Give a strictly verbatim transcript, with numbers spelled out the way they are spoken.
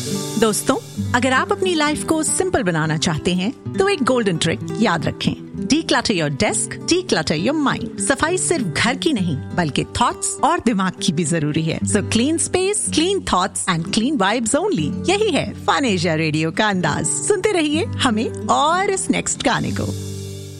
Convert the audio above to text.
दोस्तों, अगर आप अपनी लाइफ को सिंपल बनाना चाहते हैं तो एक गोल्डन ट्रिक याद रखें। Declutter your desk, declutter your mind. सफाई सिर्फ घर की नहीं बल्कि थॉट्स और दिमाग की भी जरूरी है। So clean space, clean thoughts and clean vibes only. यही है फन एशिया रेडियो का अंदाज। सुनते रहिए हमें और इस नेक्स्ट गाने को।